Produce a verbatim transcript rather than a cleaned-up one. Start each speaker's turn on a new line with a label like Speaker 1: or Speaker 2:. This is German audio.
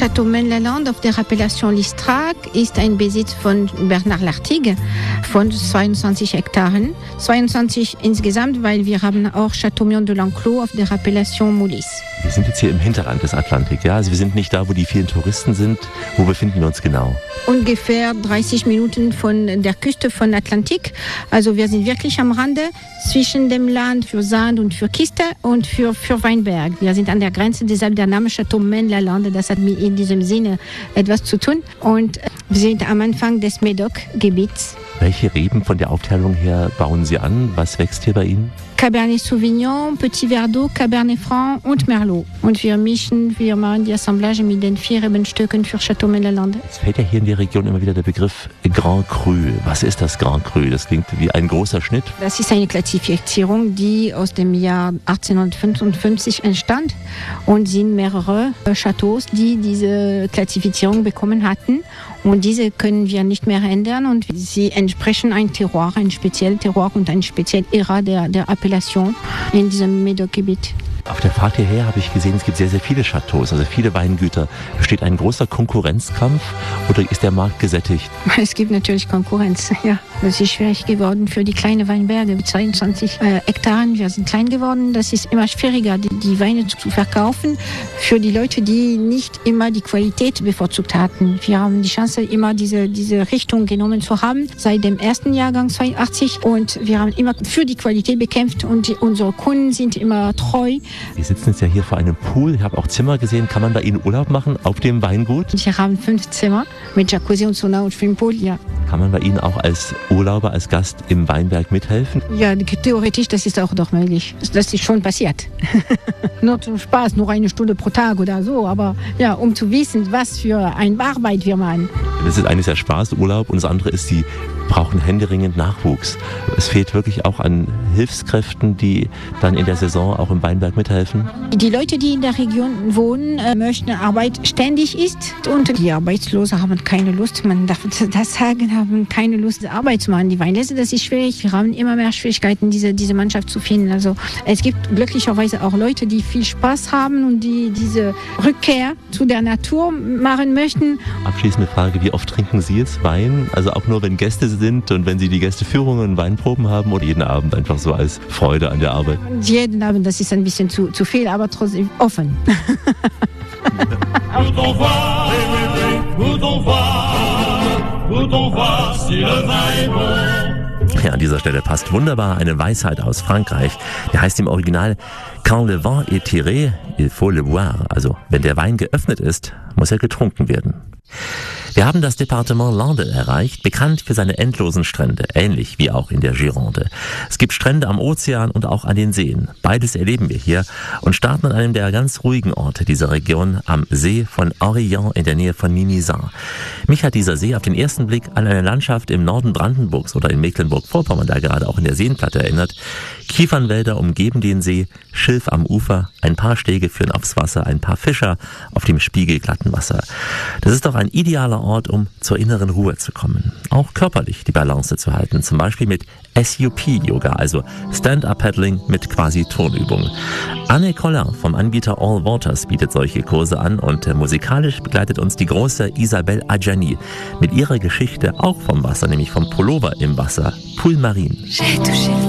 Speaker 1: Château Maine-la-Lande auf der Appellation Listrac ist ein Besitz von Bernard Lartigue von zweiundzwanzig Hektaren. zweiundzwanzig insgesamt, weil wir haben auch Châteaubriand de l'Enclos auf der Appellation Moulis.
Speaker 2: Wir sind jetzt hier im Hinterrand des Atlantik, ja? Also wir sind nicht da, wo die vielen Touristen sind. Wo befinden wir uns genau?
Speaker 1: Ungefähr dreißig Minuten von der Küste von Atlantik. Also wir sind wirklich am Rande zwischen dem Land für Sand und für Kiste und für, für Weinberg. Wir sind an der Grenze, deshalb der Name Château Maine-la-Lande. Das hat mir in diesem Sinne etwas zu tun. Und wir sind am Anfang des Médoc-Gebiets.
Speaker 2: Welche Reben von der Aufteilung her bauen Sie an? Was wächst hier bei Ihnen?
Speaker 1: Cabernet Sauvignon, Petit Verdot, Cabernet Franc und Merlot. Und wir mischen, wir machen die Assemblage mit den vier Rebenstöcken für Château Maine-la-Lande.
Speaker 2: Es fällt ja hier in der Region immer wieder der Begriff Grand Cru. Was ist das Grand Cru? Das klingt wie ein großer Schnitt.
Speaker 1: Das ist eine Klassifizierung, die aus dem Jahr achtzehnhundertfünfundfünfzig entstand und sind mehrere Chateaus, die diese Klassifizierung bekommen hatten. Und diese können wir nicht mehr ändern und sie entsprechen ein Terroir, ein spezielles Terroir und ein spezielles Ära der, der Appellation in diesem Médoc-Gebiet.
Speaker 2: Auf der Fahrt hierher habe ich gesehen, es gibt sehr, sehr viele Chateaus, also viele Weingüter. Besteht ein großer Konkurrenzkampf oder ist der Markt gesättigt?
Speaker 1: Es gibt natürlich Konkurrenz, ja. Das ist schwierig geworden für die kleinen Weinberge mit zweiundzwanzig äh, Hektaren. Wir sind klein geworden. Das ist immer schwieriger, die, die Weine zu verkaufen für die Leute, die nicht immer die Qualität bevorzugt hatten. Wir haben die Chance, immer diese, diese Richtung genommen zu haben, seit dem ersten Jahrgang zweiundachtzig. Und wir haben immer für die Qualität bekämpft und die, unsere Kunden sind immer treu.
Speaker 2: Wir sitzen jetzt ja hier vor einem Pool. Ich habe auch Zimmer gesehen. Kann man bei Ihnen Urlaub machen auf dem Weingut?
Speaker 1: Wir haben fünf Zimmer mit Jacuzzi und Sauna und Schwimmpool, ja.
Speaker 2: Kann man bei Ihnen auch als Urlauber, als Gast im Weinberg mithelfen?
Speaker 1: Ja, theoretisch, das ist auch doch möglich. Das ist schon passiert. Nur zum Spaß, nur eine Stunde pro Tag oder so. Aber ja, um zu wissen, was für eine Arbeit wir machen.
Speaker 2: Das ist eines der Spaßurlaub und das andere ist, Sie brauchen händeringend Nachwuchs. Es fehlt wirklich auch an Hilfskräften, die dann in der Saison auch im Weinberg mithelfen.
Speaker 1: Die Leute, die in der Region wohnen, möchten Arbeit ständig ist und die Arbeitslosen haben keine Lust, man darf das sagen, haben keine Lust, Arbeit zu machen. Die Weinlese, das ist schwierig. Wir haben immer mehr Schwierigkeiten, diese, diese Mannschaft zu finden. Also es gibt glücklicherweise auch Leute, die viel Spaß haben und die diese Rückkehr zu der Natur machen möchten.
Speaker 2: Abschließende Frage, wie oft trinken Sie jetzt Wein? Also auch nur, wenn Gäste sind und wenn Sie die Gästeführungen und Weinproben haben oder jeden Abend einfach so als Freude an der Arbeit?
Speaker 1: Jeden Abend, das ist ein bisschen zu, zu viel, aber trotzdem offen.
Speaker 2: Ja, an dieser Stelle passt wunderbar eine Weisheit aus Frankreich. Der heißt im Original Quand le vin est tiré, il faut le boire. Also, wenn der Wein geöffnet ist, muss er getrunken werden. Wir haben das Departement Landes erreicht, bekannt für seine endlosen Strände, ähnlich wie auch in der Gironde. Es gibt Strände am Ozean und auch an den Seen. Beides erleben wir hier und starten an einem der ganz ruhigen Orte dieser Region, am See von Aurillon in der Nähe von Mimizan. Mich hat dieser See auf den ersten Blick an eine Landschaft im Norden Brandenburgs oder in Mecklenburg-Vorpommern, da gerade auch in der Seenplatte erinnert. Kiefernwälder umgeben den See, Schilf am Ufer, ein paar Stege führen aufs Wasser, ein paar Fischer auf dem spiegelglatten Wasser. Das ist doch ein idealer Ort, um zur inneren Ruhe zu kommen. Auch körperlich die Balance zu halten, zum Beispiel mit S U P-Yoga, also Stand-Up-Paddling mit quasi Turnübungen. Anne Collin vom Anbieter All Waters bietet solche Kurse an und musikalisch begleitet uns die große Isabelle Adjani mit ihrer Geschichte auch vom Wasser, nämlich vom Pullover im Wasser, Pool Marine.